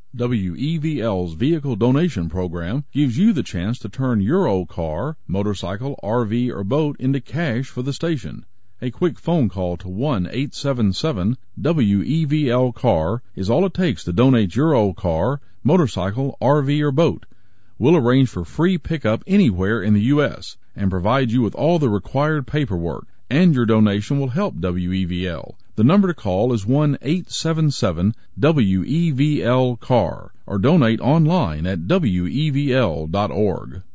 WEVL's Vehicle Donation Program gives you the chance to turn your old car, motorcycle, RV, or boat into cash for the station. A quick phone call to 1-877-WEVL-CAR is all it takes to donate your old car, motorcycle, RV, or boat. We'll arrange for free pickup anywhere in the U.S. and provide you with all the required paperwork, and your donation will help WEVL. The number to call is 1-877-WEVL-CAR or donate online at WEVL.org.